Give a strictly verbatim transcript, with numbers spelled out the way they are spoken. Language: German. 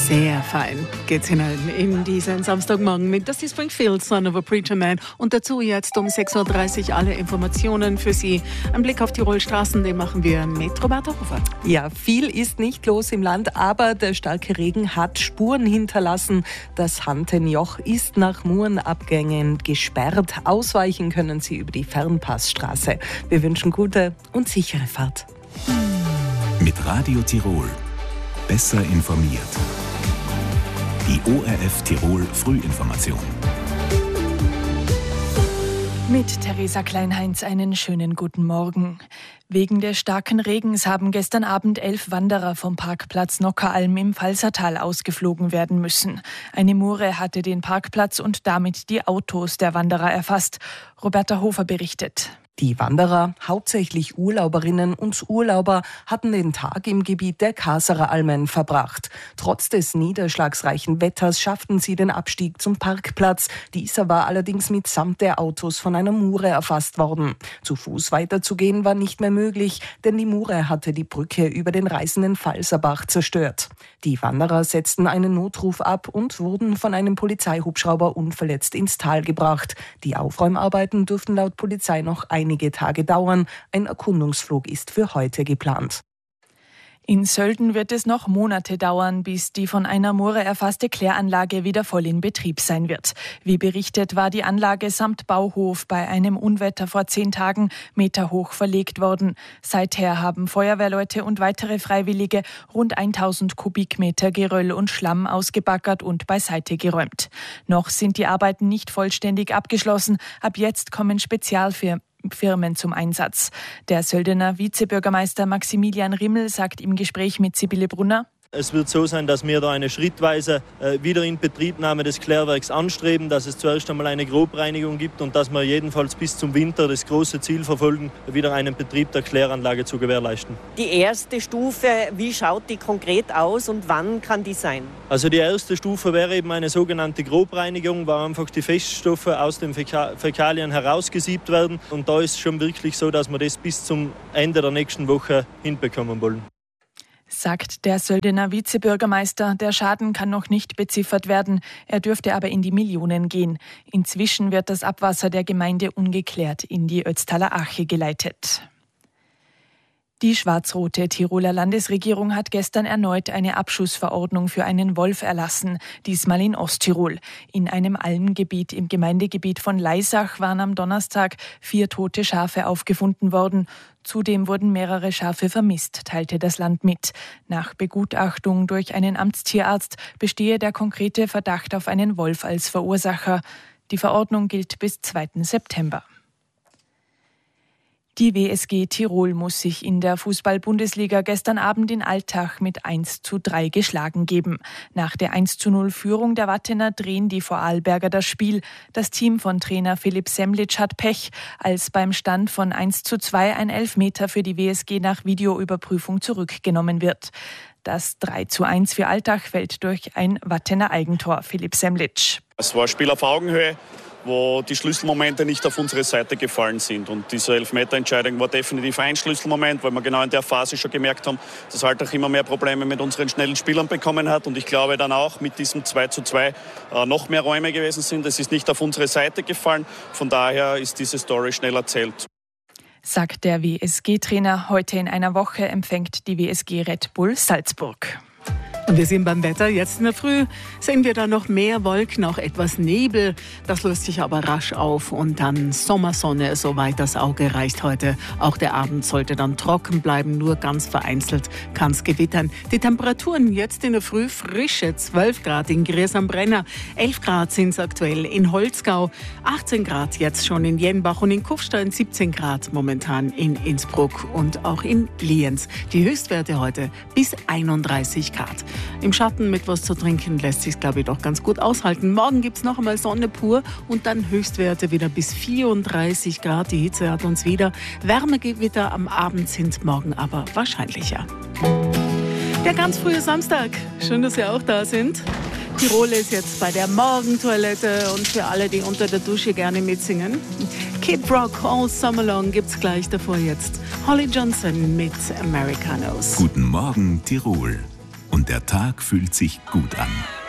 Sehr fein geht's hinein in diesen Samstagmorgen mit Dusty Springfield, Son of a Preacher Man. Und dazu jetzt um sechs Uhr dreißig alle Informationen für Sie. Ein Blick auf Tirol Straßen, den machen wir mit Roberta Hofer. Ja, viel ist nicht los im Land, aber der starke Regen hat Spuren hinterlassen. Das Hantenjoch ist nach Murenabgängen gesperrt. Ausweichen können Sie über die Fernpassstraße. Wir wünschen gute und sichere Fahrt. Mit Radio Tirol. Besser informiert. Die O R F Tirol Frühinformation. Mit Theresa Kleinheinz einen schönen guten Morgen. Wegen des starken Regens haben gestern Abend elf Wanderer vom Parkplatz Nockeralm im Pfalzertal ausgeflogen werden müssen. Eine Mure hatte den Parkplatz und damit die Autos der Wanderer erfasst. Roberta Hofer berichtet. Die Wanderer, hauptsächlich Urlauberinnen und Urlauber, hatten den Tag im Gebiet der Kaserer Almen verbracht. Trotz des niederschlagsreichen Wetters schafften sie den Abstieg zum Parkplatz. Dieser war allerdings mitsamt der Autos von einer Mure erfasst worden. Zu Fuß weiterzugehen war nicht mehr möglich, denn die Mure hatte die Brücke über den reißenden Pfalzerbach zerstört. Die Wanderer setzten einen Notruf ab und wurden von einem Polizeihubschrauber unverletzt ins Tal gebracht. Die Aufräumarbeiten dürften laut Polizei noch ein einige Tage dauern. Ein Erkundungsflug ist für heute geplant. In Sölden wird es noch Monate dauern, bis die von einer Mure erfasste Kläranlage wieder voll in Betrieb sein wird. Wie berichtet, war die Anlage samt Bauhof bei einem Unwetter vor zehn Tagen meterhoch verlegt worden. Seither haben Feuerwehrleute und weitere Freiwillige rund tausend Kubikmeter Geröll und Schlamm ausgebaggert und beiseite geräumt. Noch sind die Arbeiten nicht vollständig abgeschlossen. Ab jetzt kommen Spezialfirmen Firmen zum Einsatz. Der Söldener Vizebürgermeister Maximilian Rimmel sagt im Gespräch mit Sibylle Brunner: Es wird so sein, dass wir da eine schrittweise äh, Wiederinbetriebnahme des Klärwerks anstreben, dass es zuerst einmal eine Grobreinigung gibt und dass wir jedenfalls bis zum Winter das große Ziel verfolgen, wieder einen Betrieb der Kläranlage zu gewährleisten. Die erste Stufe, wie schaut die konkret aus und wann kann die sein? Also die erste Stufe wäre eben eine sogenannte Grobreinigung, wo einfach die Feststoffe aus den Fäka- Fäkalien herausgesiebt werden. Und da ist es schon wirklich so, dass wir das bis zum Ende der nächsten Woche hinbekommen wollen. Sagt der Söldener Vizebürgermeister. Der Schaden kann noch nicht beziffert werden, er dürfte aber in die Millionen gehen. Inzwischen wird das Abwasser der Gemeinde ungeklärt in die Ötztaler Ache geleitet. Die schwarz-rote Tiroler Landesregierung hat gestern erneut eine Abschussverordnung für einen Wolf erlassen, diesmal in Osttirol. In einem Almgebiet im Gemeindegebiet von Leisach waren am Donnerstag vier tote Schafe aufgefunden worden. Zudem wurden mehrere Schafe vermisst, teilte das Land mit. Nach Begutachtung durch einen Amtstierarzt bestehe der konkrete Verdacht auf einen Wolf als Verursacher. Die Verordnung gilt bis zweiten September. Die W S G Tirol muss sich in der Fußball-Bundesliga gestern Abend in Altach mit eins zu drei geschlagen geben. Nach der eins zu null Führung der Wattener drehen die Vorarlberger das Spiel. Das Team von Trainer Philipp Semlitsch hat Pech, als beim Stand von eins zu zwei ein Elfmeter für die W S G nach Videoüberprüfung zurückgenommen wird. Das drei zu eins für Altach fällt durch ein Wattener Eigentor. Philipp Semlitsch. Es war ein Spiel auf Augenhöhe, wo die Schlüsselmomente nicht auf unsere Seite gefallen sind. Und diese Elfmeterentscheidung war definitiv ein Schlüsselmoment, weil wir genau in der Phase schon gemerkt haben, dass Altach immer mehr Probleme mit unseren schnellen Spielern bekommen hat. Und ich glaube dann auch mit diesem zwei zu zwei äh, noch mehr Räume gewesen sind. Es ist nicht auf unsere Seite gefallen. Von daher ist diese Story schnell erzählt. Sagt der W S G-Trainer. Heute in einer Woche empfängt die W S G Red Bull Salzburg. Und wir sind beim Wetter. Jetzt in der Früh sehen wir da noch mehr Wolken, auch etwas Nebel. Das löst sich aber rasch auf und dann Sommersonne, soweit das Auge reicht heute. Auch der Abend sollte dann trocken bleiben, nur ganz vereinzelt kann es gewittern. Die Temperaturen jetzt in der Früh frische zwölf Grad in Gries am Brenner, elf Grad sind es aktuell in Holzgau, achtzehn Grad jetzt schon in Jenbach und in Kufstein, siebzehn Grad momentan in Innsbruck und auch in Lienz. Die Höchstwerte heute bis einunddreißig Grad. Im Schatten mit was zu trinken lässt sich, glaube ich, doch ganz gut aushalten. Morgen gibt es noch einmal Sonne pur und dann Höchstwerte wieder bis vierunddreißig Grad. Die Hitze hat uns wieder. Wärmegewitter am Abend sind morgen aber wahrscheinlicher. Der ganz frühe Samstag. Schön, dass Sie auch da sind. Tirol ist jetzt bei der Morgentoilette und für alle, die unter der Dusche gerne mitsingen. Kid Rock All Summer Long gibt's gleich, davor jetzt Holly Johnson mit Americanos. Guten Morgen, Tirol. und der Tag fühlt sich gut an.